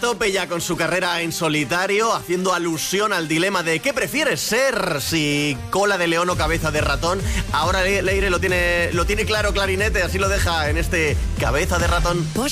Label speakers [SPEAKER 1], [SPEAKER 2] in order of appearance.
[SPEAKER 1] tope ya con su carrera en solitario, haciendo alusión al dilema de ¿qué prefieres ser? Si cola de león o cabeza de ratón. Ahora Leire lo tiene claro, Clarinete, así lo deja en este Cabeza de Ratón.